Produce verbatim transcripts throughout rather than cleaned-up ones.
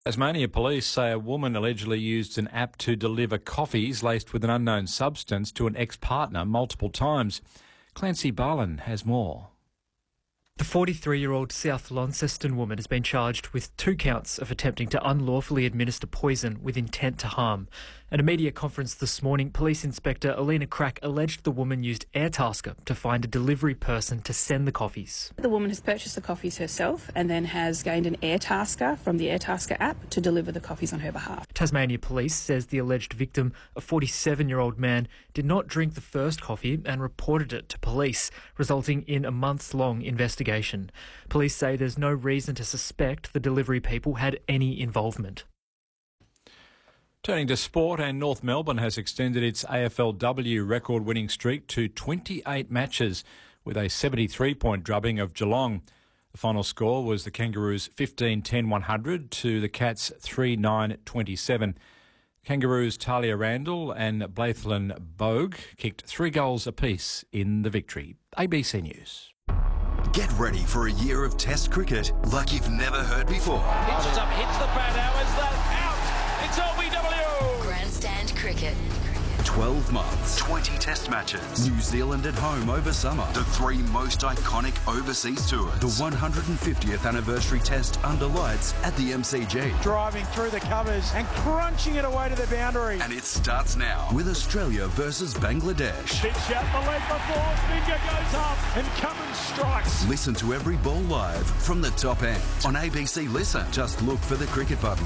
Tasmania police say a woman allegedly used an app to deliver coffees laced with an unknown substance to an ex-partner multiple times. Clancy Barlin has more. The forty-three-year-old South Launceston woman has been charged with two counts of attempting to unlawfully administer poison with intent to harm. At a media conference this morning, Police Inspector Alina Crack alleged the woman used Airtasker to find a delivery person to send the coffees. The woman has purchased the coffees herself and then has gained an Airtasker from the Airtasker app to deliver the coffees on her behalf. Tasmania Police says the alleged victim, a forty-seven-year-old man, did not drink the first coffee and reported it to police, resulting in a months-long investigation. Police say there's no reason to suspect the delivery people had any involvement. Turning to sport, and North Melbourne has extended its A F L W record-winning streak to twenty-eight matches with a seventy-three point drubbing of Geelong. The final score was the Kangaroos fifteen ten one hundred to the Cats three nine twenty-seven. Kangaroos Talia Randall and Blaithlin Bogue kicked three goals apiece in the victory. A B C News. Get ready for a year of Test cricket like you've never heard before. Hitches up, hits the bat, how is that? Out! It's O B W! Grandstand cricket. twelve months, twenty Test matches. New Zealand at home over summer. The three most iconic overseas tours. The one hundred fiftieth anniversary Test under lights at the M C G. Driving through the covers and crunching it away to the boundary. And it starts now with Australia versus Bangladesh. Big shot, the leg before, finger goes up and Cummins strikes. Listen to every ball live from the top end on A B C Listen. Just look for the cricket button.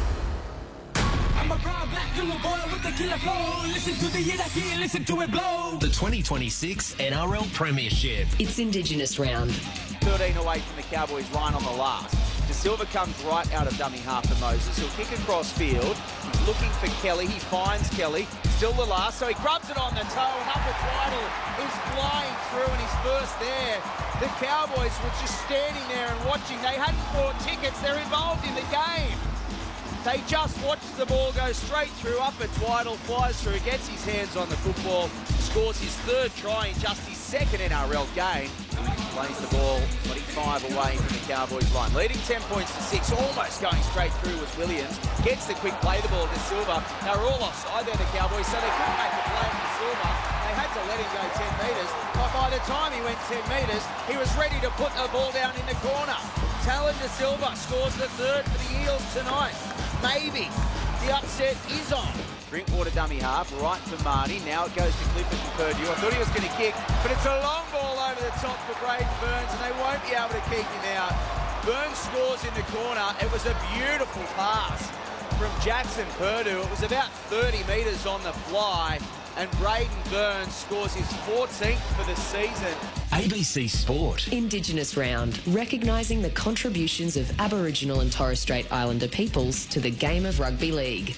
I'm a proud black little boy with the killer flow. Listen to the hit I hear, listen to it blow. The twenty twenty-six N R L Premiership. It's Indigenous round. thirteen away from the Cowboys line on the last. De Silva comes right out of dummy half to Moses. He'll kick across field. He's looking for Kelly. He finds Kelly. Still the last, so he grubs it on the toe, and Upper Twiddle is flying through, and he's first there. The Cowboys were just standing there and watching. They hadn't bought tickets. They're involved in the game. They just watched the ball go straight through. Upper Twiddle flies through, gets his hands on the football, scores his third try in just his second N R L game. Plays the ball twenty-five away from the Cowboys line. Leading ten points to six, almost going straight through was Williams. Gets the quick play the ball to Silva. They were all offside there, the Cowboys, so they couldn't make a play to Silva. They had to let him go ten metres, but by the time he went ten metres, he was ready to put the ball down in the corner. Talon De Silva scores the third for the Eels tonight. Maybe the upset is on. Drinkwater dummy half, right for Marnie. Now it goes to Clifford and Purdue. I thought he was going to kick, but it's a long ball over the top for Braden Burns, and they won't be able to keep him out. Burns scores in the corner. It was a beautiful pass from Jackson Purdue. It was about thirty metres on the fly, and Braden Burns scores his fourteenth for the season. A B C Sport. Indigenous round, recognising the contributions of Aboriginal and Torres Strait Islander peoples to the game of rugby league.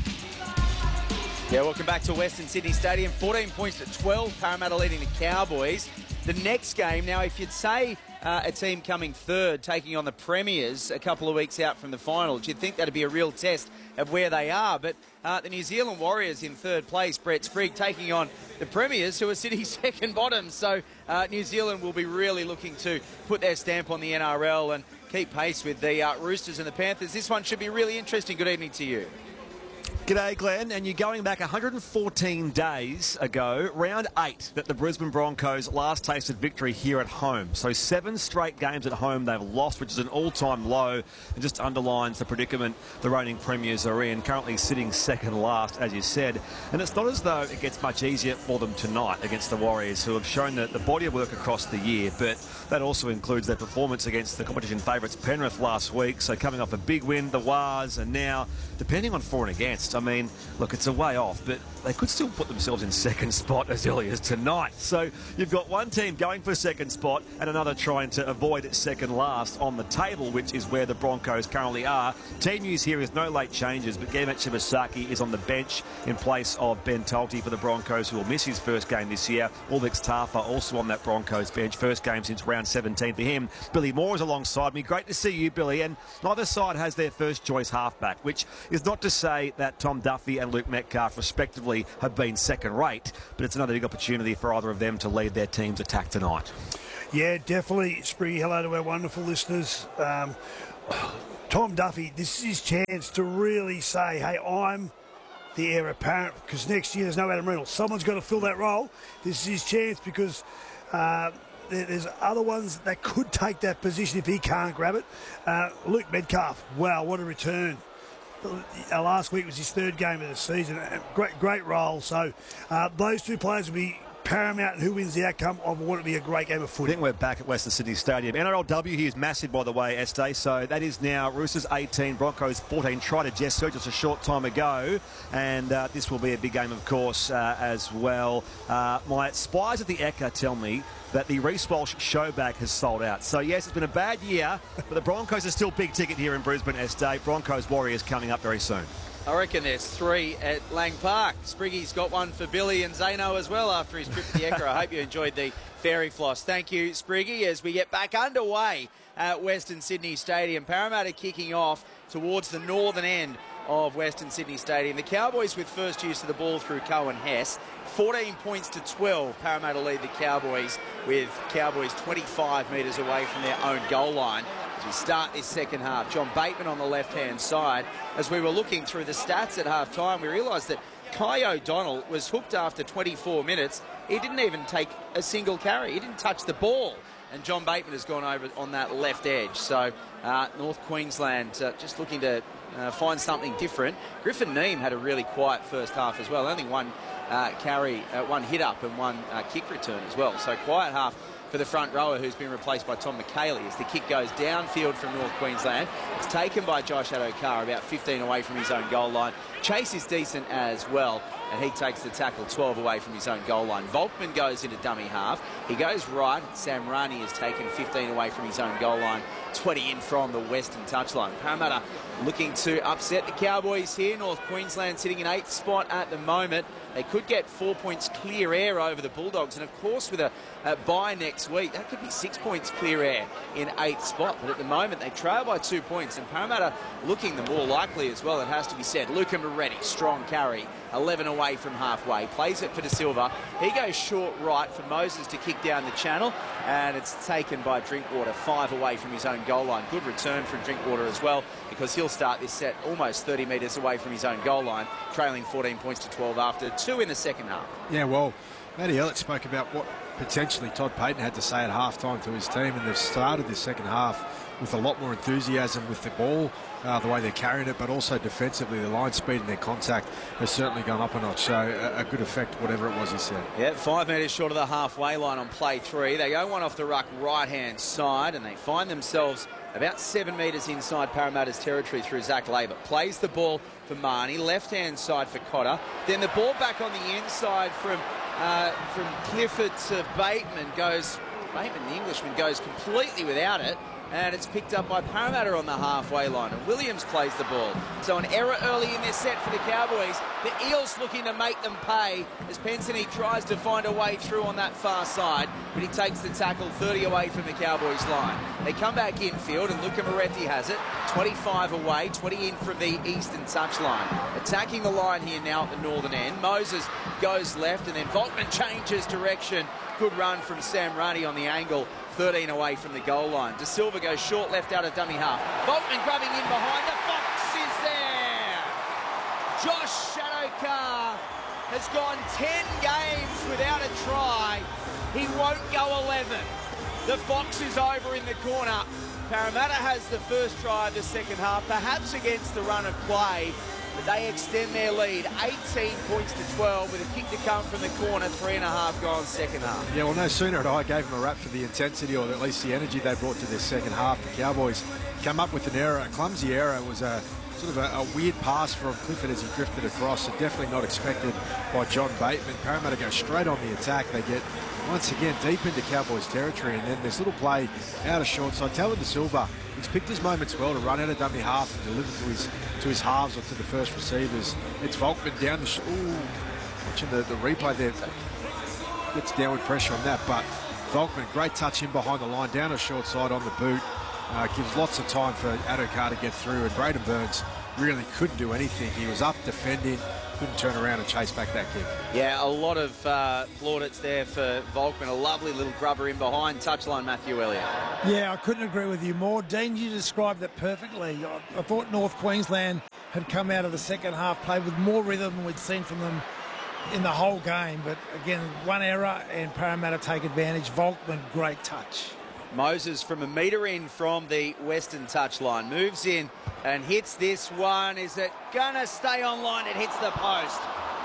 Yeah, welcome back to Western Sydney Stadium. fourteen points to twelve, Parramatta leading the Cowboys. The next game, now if you'd say uh, a team coming third, taking on the Premiers a couple of weeks out from the finals, you'd think that'd be a real test of where they are. But uh, the New Zealand Warriors in third place, Brett Sprigg, taking on the Premiers, who are sitting second bottom. So uh, New Zealand will be really looking to put their stamp on the N R L and keep pace with the uh, Roosters and the Panthers. This one should be really interesting. Good evening to you. G'day, Glenn. And you're going back one hundred fourteen days ago, round eight, that the Brisbane Broncos last tasted victory here at home. So seven straight games at home they've lost, which is an all-time low, and just underlines the predicament the reigning premiers are in, currently sitting second last, as you said. And it's not as though it gets much easier for them tonight against the Warriors, who have shown the, the body of work across the year, but that also includes their performance against the competition favourites Penrith last week. So coming off a big win, the Wars, and now, depending on for and against, I mean, look, it's a way off, but they could still put themselves in second spot as early as tonight. So you've got one team going for second spot and another trying to avoid second last on the table, which is where the Broncos currently are. Team news here is no late changes, but Gamet Shibasaki is on the bench in place of Ben Tolte for the Broncos, who will miss his first game this year. Ulrich Taffa also on that Broncos bench, first game since round seventeen for him. Billy Moore is alongside me. Great to see you, Billy. And neither side has their first choice halfback, which is not to say that Tom Duffy and Luke Metcalf respectively have been second rate, but it's another big opportunity for either of them to lead their team's attack tonight. Yeah, definitely. Spree, hello to our wonderful listeners. Um, Tom Duffy, this is his chance to really say, hey, I'm the heir apparent, because next year there's no Adam Reynolds. Someone's got to fill that role. This is his chance, because uh, there, there's other ones that could take that position if he can't grab it. Uh, Luke Metcalf, wow, what a return. Uh, last week was his third game of the season. Great, great role. So uh, those two players will be paramount in who wins the outcome of what will be a great game of footy. I think we're back at Western Sydney Stadium. N R L W here is massive, by the way, Este. So that is now Roosters eighteen, Broncos fourteen. Tried to gesture just a short time ago. And uh, this will be a big game, of course, uh, as well. Uh, my spies at the Ekka tell me that the Reece Walsh showback has sold out. So, yes, it's been a bad year, but the Broncos are still big ticket here in Brisbane, Este. Broncos Warriors coming up very soon. I reckon there's three at Lang Park. Spriggy's got one for Billy and Zano as well after his trip to the Ekka. I hope you enjoyed the fairy floss. Thank you, Spriggy, as we get back underway at Western Sydney Stadium. Parramatta kicking off towards the northern end of Western Sydney Stadium. The Cowboys with first use of the ball through Cohen Hess. fourteen points to twelve. Parramatta lead the Cowboys, with Cowboys twenty-five metres away from their own goal line. As we start this second half, John Bateman on the left-hand side. As we were looking through the stats at half-time, we realised that Kai O'Donnell was hooked after twenty-four minutes. He didn't even take a single carry. He didn't touch the ball. And John Bateman has gone over on that left edge. So uh, North Queensland uh, just looking to uh, find something different. Griffin Neame had a really quiet first half as well. Only one uh, carry, uh, one hit up and one uh, kick return as well. So quiet half for the front rower, who's been replaced by Tom McKaylee, as the kick goes downfield from North Queensland. It's taken by Josh Adokar about fifteen away from his own goal line. Chase is decent as well, and he takes the tackle twelve away from his own goal line. Volkman goes into dummy half. He goes right. Sam Rani is taken fifteen away from his own goal line, twenty in from the western touchline. Parramatta looking to upset the Cowboys here. North Queensland sitting in eighth spot at the moment. They could get four points clear air over the Bulldogs, and of course with a, a bye next week, that could be six points clear air in eighth spot. But at the moment they trail by two points, and Parramatta looking the more likely as well, it has to be said. Luca Moretti, strong carry, eleven away from halfway, plays it for De Silva. He goes short right for Moses to kick down the channel, and it's taken by Drinkwater, five away from his own goal line. Good return from Drinkwater as well, because he'll start this set almost thirty metres away from his own goal line, trailing fourteen points to twelve after two in the second half. Yeah, well, Matty Elliott spoke about what potentially Todd Payten had to say at halftime to his team, and they've started this second half with a lot more enthusiasm with the ball, uh, the way they're carrying it, but also defensively, their line speed and their contact has certainly gone up a notch. So a, a good effect, whatever it was he said. Yeah, five metres short of the halfway line on play three. They go one off the ruck right-hand side, and they find themselves about seven metres inside Parramatta's territory through Zach Labour. Plays the ball for Marnie, left-hand side for Cotter. Then the ball back on the inside from uh, from Clifford to Bateman. Goes, Bateman, the Englishman, goes completely without it. And it's picked up by Parramatta on the halfway line. And Williams plays the ball. So an error early in this set for the Cowboys. The Eels looking to make them pay as Pensany tries to find a way through on that far side, but he takes the tackle thirty away from the Cowboys line. They come back infield, and Luca Moretti has it. twenty-five away, twenty in from the eastern touchline. Attacking the line here now at the northern end. Moses goes left, and then Volkman changes direction. Good run from Sam Rani on the angle. thirteen away from the goal line. De Silva goes short left out of dummy half. Volkman grabbing in behind. The Fox is there. Josh Adokar has gone ten games without a try. He won't go eleven. The Fox is over in the corner. Parramatta has the first try of the second half, perhaps against the run of play, but they extend their lead, eighteen points to twelve, with a kick to come from the corner, three and a half gone second half. Yeah, well, no sooner had I gave them a rap for the intensity, or at least the energy they brought to this second half. The Cowboys come up with an error, a clumsy error. It was a sort of a, a weird pass from Clifford as he drifted across, so definitely not expected by John Bateman. Parramatta go straight on the attack. They get, once again, deep into Cowboys territory, and then this little play out of short side. Talon De Silva, he's picked his moments well to run out of dummy half and deliver to his to his halves or to the first receivers. It's Volkman down the... Sh Ooh, watching the, the replay there. Gets downward pressure on that, but Volkman, great touch in behind the line, down a short side on the boot. Uh, gives lots of time for Adokar to get through, and Braden Burns really couldn't do anything. He was up defending, couldn't turn around and chase back that kick. Yeah, a lot of uh, plaudits there for Volkman. A lovely little grubber in behind touchline, Matthew Elliott. Yeah, I couldn't agree with you more. Dean, you described it perfectly. I, I thought North Queensland had come out of the second half, played with more rhythm than we'd seen from them in the whole game. But again, one error and Parramatta take advantage. Volkman, great touch. Moses from a metre in from the western touchline. Moves in and hits this one. Is it going to stay on line? It hits the post.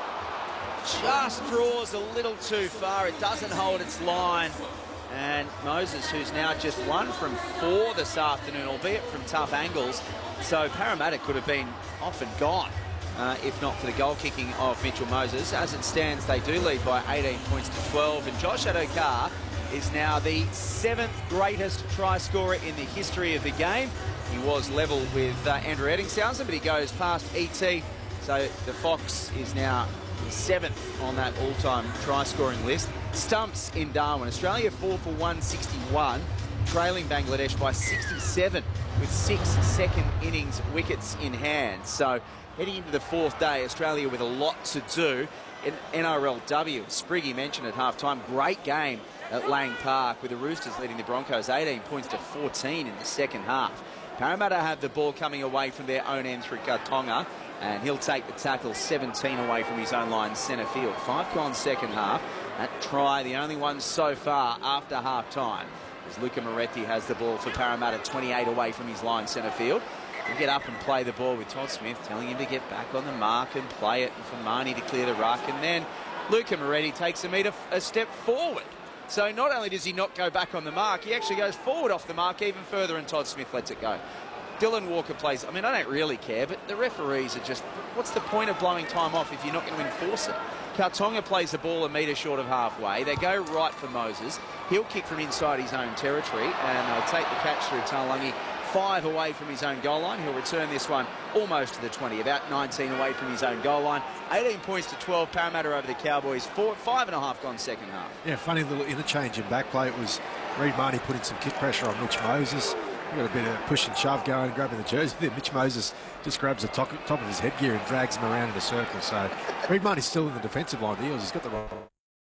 Just draws a little too far. It doesn't hold its line. And Moses, who's now just one from four this afternoon, albeit from tough angles. So Parramatta could have been off and gone uh, if not for the goal kicking of Mitchell Moses. As it stands, they do lead by eighteen points to twelve. And Josh Addo-Carr is now the seventh greatest try scorer in the history of the game. He was level with uh, Andrew Eddingshausen, but he goes past E T. So the Fox is now seventh on that all-time try-scoring list. Stumps in Darwin. Australia four for one sixty-one, trailing Bangladesh by sixty-seven with six second innings wickets in hand. So heading into the fourth day, Australia with a lot to do. In N R L W, Spriggy mentioned at half-time, great game at Lang Park with the Roosters leading the Broncos eighteen points to fourteen in the second half. Parramatta have the ball coming away from their own end through Katonga, and he'll take the tackle seventeen away from his own line centre field. Five gone second half. That try, the only one so far after half-time, as Luca Moretti has the ball for Parramatta, twenty-eight away from his line centre field. He'll get up and play the ball with Todd Smith, telling him to get back on the mark and play it, and for Marnie to clear the ruck. And then Luca Moretti takes a metre, a step forward. So not only does he not go back on the mark, he actually goes forward off the mark even further, and Todd Smith lets it go. Dylan Walker plays, I mean, I don't really care, but the referees are just, what's the point of blowing time off if you're not going to enforce it? Kautonga plays the ball a metre short of halfway. They go right for Moses. He'll kick from inside his own territory, and they'll take the catch through Talangi, five away from his own goal line. He'll return this one almost to the twenty, about nineteen away from his own goal line. eighteen points to twelve, Parramatta over the Cowboys. Four, five and a half gone second half. Yeah, funny little interchange in back play. It was Reid Marnie putting some kick pressure on Mitch Moses. He got a bit of push and shove going, grabbing the jersey there. Mitch Moses just grabs the top, top of his headgear and drags him around in a circle. So Reid Marnie's still in the defensive line of the Eels. He's got the right.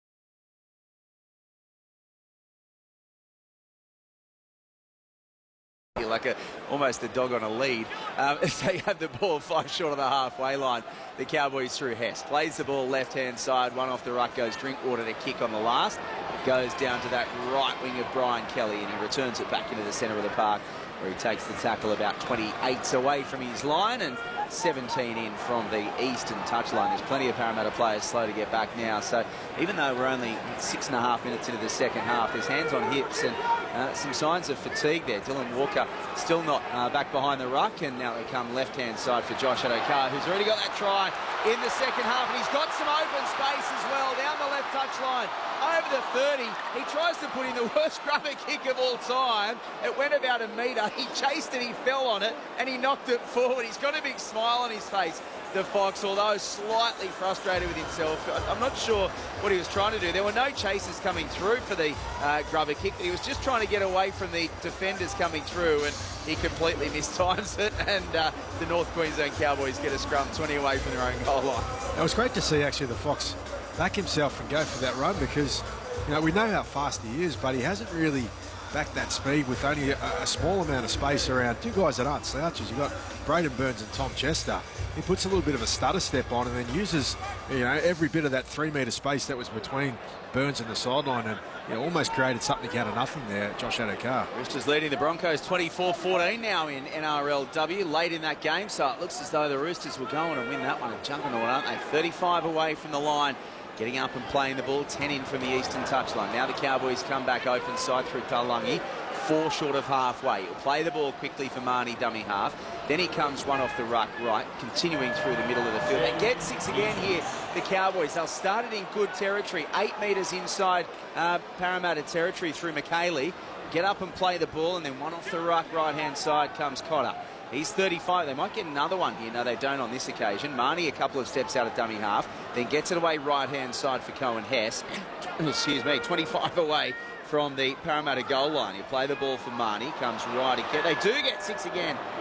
Like a, almost a dog on a lead. Um, they have the ball five short of the halfway line. The Cowboys through Hess. Plays the ball left-hand side. One off the ruck goes Drinkwater to kick on the last. It goes down to that right wing of Brian Kelly, and he returns it back into the centre of the park, where he takes the tackle about twenty-eight away from his line and seventeen in from the eastern touchline. There's plenty of Parramatta players slow to get back now. So even though we're only six and a half minutes into the second half, there's hands on hips and uh, some signs of fatigue there. Dylan Walker still not uh, back behind the ruck, and now they come left-hand side for Josh Addo-Carr, who's already got that try in the second half, and he's got some open space as well down the left touchline. Over the thirty, he tries to put in the worst grubber kick of all time. It went about a metre. He chased it, he fell on it, and he knocked it forward. He's got a big smile on his face, the Fox, although slightly frustrated with himself. I'm not sure what he was trying to do. There were no chasers coming through for the uh, grubber kick. He was just trying to get away from the defenders coming through, and he completely mistimes it, and uh, the North Queensland Cowboys get a scrum twenty away from their own goal line. It was great to see, actually, the Fox back himself and go for that run, because, you know, we know how fast he is, but he hasn't really backed that speed with only a, a small amount of space around two guys that aren't slouches. You've got Braden Burns and Tom Chester. He puts a little bit of a stutter step on and then uses, you know, every bit of that three metre space that was between Burns and the sideline, and, you know, almost created something out of nothing there, Josh Addo-Carr. Roosters leading the Broncos twenty-four fourteen now in N R L W, late in that game, so it looks as though the Roosters will go on and win that one. A juggernaut, aren't they? thirty-five away from the line. Getting up and playing the ball, ten in from the eastern touchline. Now the Cowboys come back open side through Talangi, four short of halfway. He'll play the ball quickly for Marnie, dummy half. Then he comes one off the ruck right, continuing through the middle of the field. They get six again here, the Cowboys. They'll start it in good territory, eight metres inside uh, Parramatta territory through McKaylee. Get up and play the ball, and then one off the ruck right-hand side comes Cotter. He's thirty-five. They might get another one here. No, they don't on this occasion. Marnie a couple of steps out of dummy half, then gets it away right-hand side for Cohen Hess. Excuse me, twenty-five away from the Parramatta goal line. He'll play the ball for Marnie. Comes right again. They do get six again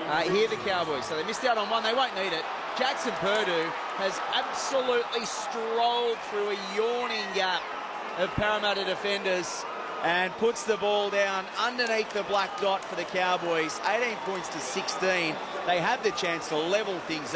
uh, here the Cowboys. So they missed out on one. They won't need it. Jackson Purdue has absolutely strolled through a yawning gap of Parramatta defenders and puts the ball down underneath the black dot for the Cowboys. eighteen points to sixteen. They have the chance to level things